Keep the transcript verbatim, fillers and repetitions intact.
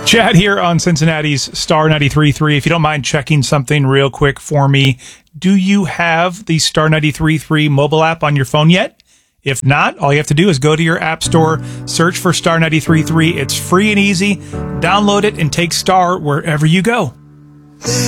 Chad here on Cincinnati's Star ninety-three point three. If you don't mind checking something real quick for me, do you have the Star ninety-three point three mobile app on your phone yet? If not, all you have to do is go to your app store, search for Star ninety-three point three. It's free and easy. Download it and take Star wherever you go.